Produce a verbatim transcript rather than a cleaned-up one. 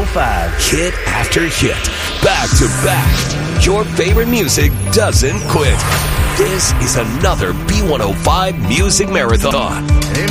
oh five. Hit after hit, back to back. Your favorite music doesn't quit. This is another B one oh five Music Marathon.